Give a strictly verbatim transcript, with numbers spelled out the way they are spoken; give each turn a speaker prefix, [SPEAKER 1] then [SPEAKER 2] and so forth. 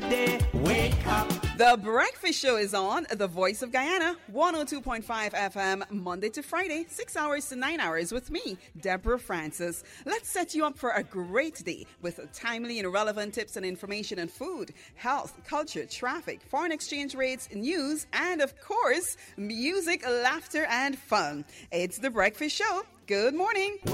[SPEAKER 1] day. Wake up.
[SPEAKER 2] The Breakfast Show is on The Voice of Guyana, one oh two point five F M, Monday to Friday, six hours to nine hours with me, Deborah Francis. Let's set you up for a great day with timely and relevant tips and information on food, health, culture, traffic, foreign exchange rates, news, and of course, music, laughter, and fun. It's The Breakfast Show. Good morning.